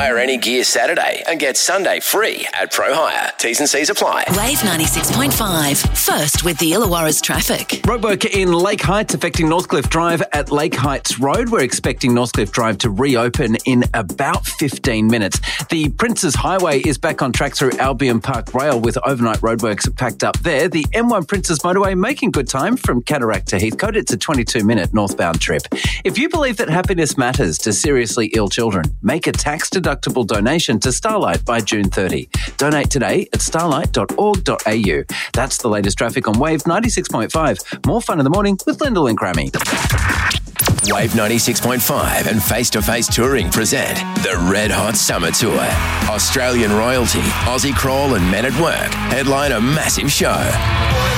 Hire any gear Saturday and get Sunday free at Pro Hire. T's and C's apply. Wave 96.5. First with the Illawarra's traffic. Roadwork in Lake Heights affecting Northcliffe Drive at Lake Heights Road. We're expecting Northcliffe Drive to reopen in about 15 minutes. The Princes Highway is back on track through Albion Park Rail with overnight roadworks packed up there. The M1 Princes Motorway making good time from Cataract to Heathcote. It's a 22-minute northbound trip. If you believe that happiness matters to seriously ill children, make a tax-deductible donation to Starlight by June 30. Donate today at starlight.org.au. That's the latest traffic on Wave 96.5. More fun in the morning with Lyndall and Grammy. Wave 96.5 and Face to Face Touring present the Red Hot Summer Tour. Australian royalty, Aussie Crawl and Men at Work headline a massive show.